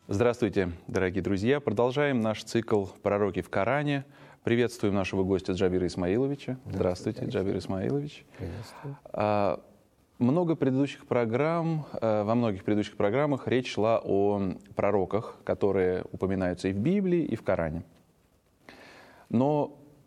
Здравствуйте, дорогие друзья! Продолжаем наш цикл «Пророки в Коране». Приветствуем нашего гостя Джабира Исмаиловича. Здравствуйте, Джабир Исмаилович. Приветствую. Во многих предыдущих программах речь шла о пророках, которые упоминаются и в Библии, и в Коране. Но